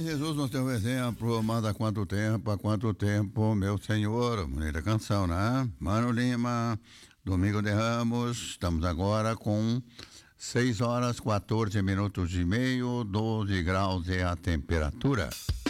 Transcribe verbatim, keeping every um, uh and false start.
Jesus no teu exemplo, manda quanto tempo, há quanto tempo, meu Senhor. Bonita canção, né? Mano Lima, Domingo de Ramos, estamos agora com seis horas, quatorze minutos e meio, doze graus é a temperatura.